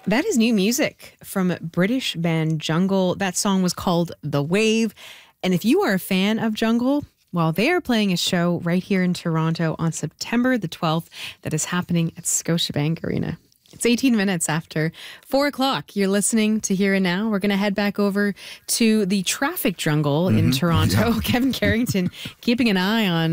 That is new music from British band Jungle. That song was called The Wave. And if you are a fan of Jungle, well, they are playing a show right here in Toronto on September the 12th that is happening at Scotiabank Arena. It's 18 minutes after 4 o'clock. You're listening to Here and Now. We're going to head back over to the traffic jungle in Toronto. Yeah. Kevin Carrington keeping an eye on